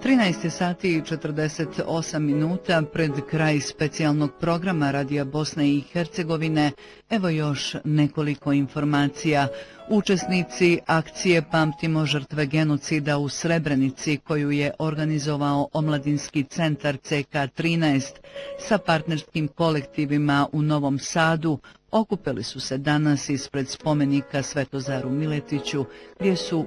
13 sati i 48 minuta pred kraj specijalnog programa Radija Bosne i Hercegovine. Evo još nekoliko informacija. Učesnici akcije Pamtimo žrtve genocida u Srebrenici, koju je organizovao Omladinski centar CK13 sa partnerskim kolektivima u Novom Sadu, okupili su se danas ispred spomenika Svetozaru Miletiću, gdje su